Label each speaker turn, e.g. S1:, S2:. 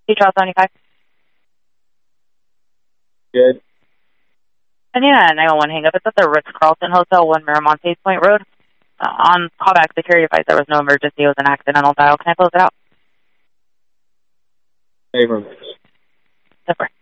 S1: Charles 75.
S2: Good.
S1: I need a 911 hang up. It's at the Ritz-Carlton Hotel, 1 Miramontes Point Road. On callback, security advised there was no emergency. It was an accidental dial. Can I close it out?
S2: Abrams.
S1: Zipper.